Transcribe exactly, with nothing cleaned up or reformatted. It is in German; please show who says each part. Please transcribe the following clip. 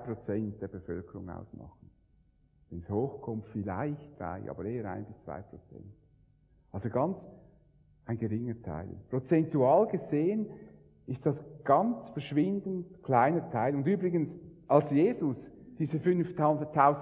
Speaker 1: Prozent der Bevölkerung ausmachen. Wenn es hochkommt, vielleicht drei, aber eher ein bis zwei Prozent. Also ganz ein geringer Teil. Prozentual gesehen ist das ganz verschwindend kleiner Teil. Und übrigens, als Jesus diese fünfhunderttausend